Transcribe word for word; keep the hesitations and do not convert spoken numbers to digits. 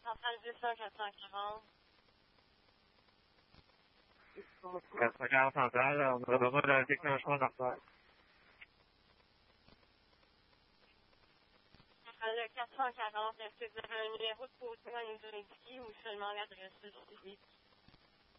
centrale deux cents quatre cent quarante. quatre cent quarante centrale, on aura besoin d'un déclenchement d'artère. Le quatre cent quarante, est-ce que vous avez un numéro de poteau à nous indiquer ou seulement l'adresse du site?